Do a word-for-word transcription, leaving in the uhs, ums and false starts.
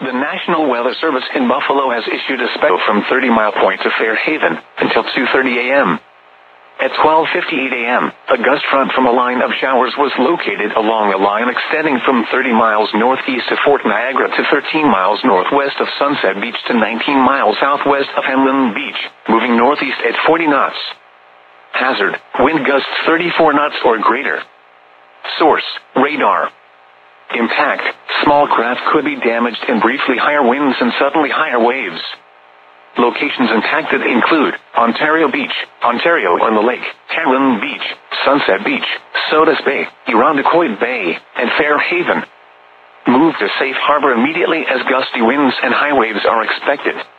The National Weather Service in Buffalo has issued a special from thirty Mile Point to Fairhaven until two thirty a.m. At twelve fifty-eight a.m., a gust front from a line of showers was located along a line extending from thirty miles northeast of Fort Niagara to thirteen miles northwest of Sunset Beach to nineteen miles southwest of Hamlin Beach, moving northeast at forty knots. Hazard: wind gusts thirty-four knots or greater. Source: radar. Impact: small craft could be damaged in briefly higher winds and suddenly higher waves. Locations impacted include Ontario Beach, Ontario on the Lake, Hamlin Beach, Sunset Beach, Sodus Bay, Irondequoit Bay, and Fairhaven. Move to safe harbor immediately as gusty winds and high waves are expected.